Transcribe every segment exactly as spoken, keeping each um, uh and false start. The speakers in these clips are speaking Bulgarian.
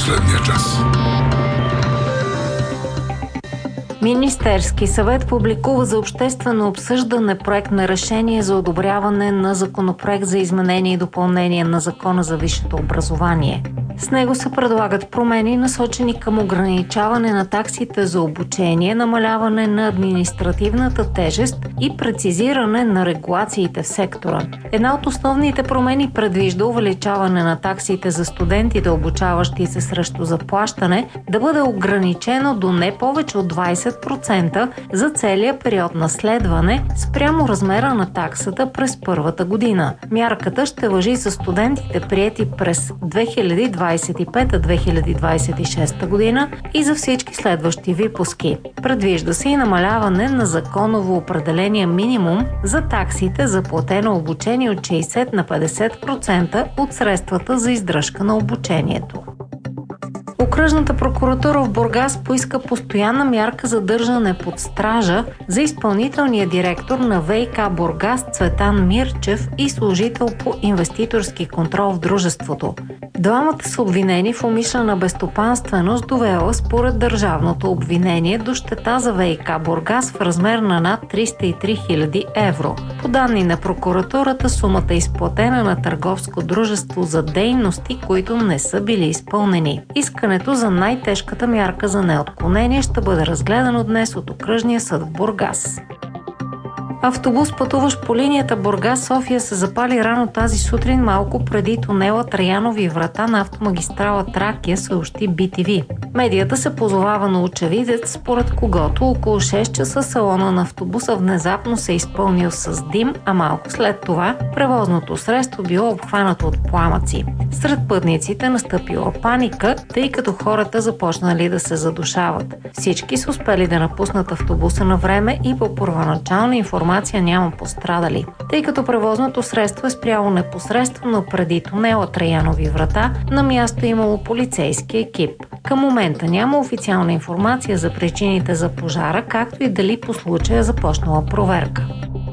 последния час. Министерски съвет публикува за обществено обсъждане проект на решение за одобряване на законопроект за изменение и допълнение на Закона за висшето образование. С него се предлагат промени, насочени към ограничаване на таксите за обучение, намаляване на административната тежест и прецизиране на регулациите в сектора. Една от основните промени предвижда увеличаване на таксите за студентите, обучаващи се срещу заплащане, да бъде ограничено до не повече от двайсет процента за целия период на следване спрямо размера на таксата през първата година. Мярката ще важи за студентите, приети през две хиляди двайсет и пета - две хиляди двайсет и шеста година и за всички следващи випуски. Предвижда се и намаляване на законово определения минимум за таксите за платено обучение от шейсет на петдесет процента от средствата за издръжка на обучението. Окръжната прокуратура в Бургас поиска постоянна мярка за държане под стража за изпълнителния директор на ВиК Бургас Цветан Мирчев и служител по инвеститорски контрол в дружеството. Двамата са обвинени в умишлена безстопанственост, довела според държавното обвинение до щета за ВиК Бургас в размер на над триста и три хиляди евро. По данни на прокуратурата, сумата е изплатена на търговско дружество за дейности, които не са били изпълнени. Искането за най-тежката мярка за неотклонение ще бъде разгледано днес от Окръжния съд в Бургас. Автобус, пътуващ по линията Бургас-София, се запали рано тази сутрин, малко преди тунела Траянови врата на автомагистрала Тракия, съобщи Би Ти Ви. Медията се позовава на очевидец, според когото около шест часа салона на автобуса внезапно се е изпълнил с дим, а малко след това превозното средство било обхванато от пламъци. Сред пътниците настъпила паника, тъй като хората започнали да се задушават. Всички са успели да напуснат автобуса на време и по първоначална информация няма пострадали. Тъй като превозното средство е спряло непосредствено преди тунела Траянови врата, на място имало полицейски екип. Към момента няма официална информация за причините за пожара, както и дали по случая започнала проверка.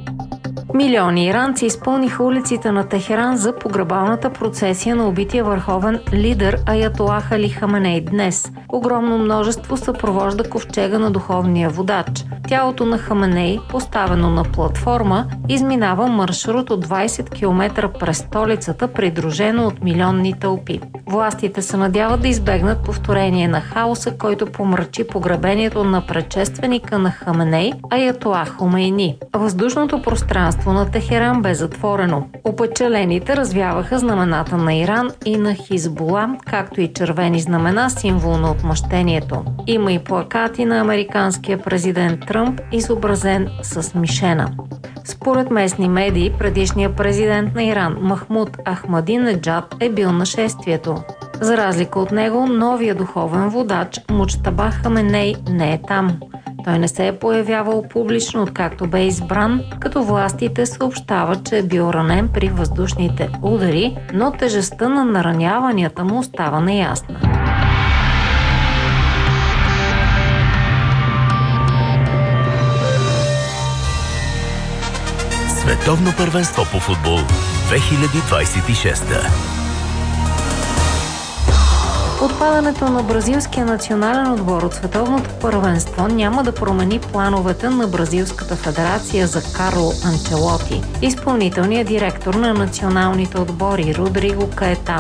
Милиони иранци изпълниха улиците на Техеран за погребалната процесия на убития върховен лидер Аятолах Али Хаменей днес. Огромно множество съпровожда ковчега на духовния водач. Тялото на Хаменей, поставено на платформа, изминава маршрут от двайсет километра през столицата, придружено от милионни тълпи. Властите се надяват да избегнат повторение на хаоса, който помрачи погребението на предшественика на Хаменей, Аятолах Хомейни. Въздушното пространство на Техеран бе затворено. Опечалените развяваха знамената на Иран и на Хизбула, както и червени знамена, символ на отмъщението. Има и плакати на американския президент Тръмп, изобразен с мишена. Според местни медии, предишният президент на Иран Махмуд Ахмадинеджад е бил на шествието. За разлика от него, новия духовен водач Муджтаба Хаменей не е там. Той не се е появявал публично, откакто бе избран, като властите съобщават, че е бил ранен при въздушните удари, но тежестта на нараняванията му остава неясна. Световно първенство по футбол две хиляди двайсет и шеста. Отпадането на бразилския национален отбор от световното първенство няма да промени плановете на Бразилската федерация за Карло Анчелоти. Изпълнителният директор на националните отбори Родриго Каетано